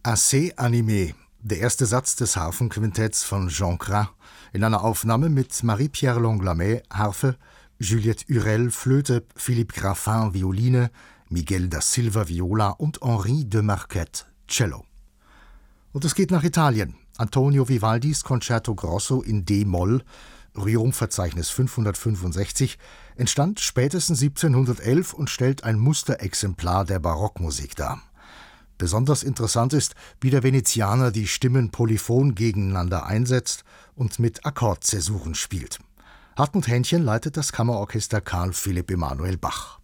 Assez animé, der erste Satz des Harfenquintetts von Jean Cras, in einer Aufnahme mit Marie-Pierre Langlamet, Harfe, Juliette Hurel, Flöte, Philippe Graffin, Violine, Miguel da Silva, Viola und Henri de Marquette, Cello. Und es geht nach Italien. Antonio Vivaldis Concerto Grosso in D-Moll, Rührumverzeichnis 565, entstand spätestens 1711 und stellt ein Musterexemplar der Barockmusik dar. Besonders interessant ist, wie der Venezianer die Stimmen polyphon gegeneinander einsetzt und mit Akkordzäsuren spielt. Hartmut Hähnchen leitet das Kammerorchester Carl Philipp Emanuel Bach.